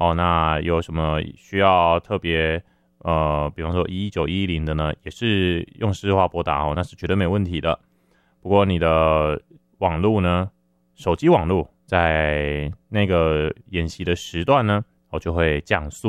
那有什么需要特别比方说119-110的呢，也是用市话拨打那是绝对没问题的。不过你的网路呢，手机网路在那个演习的时段呢，就会降速。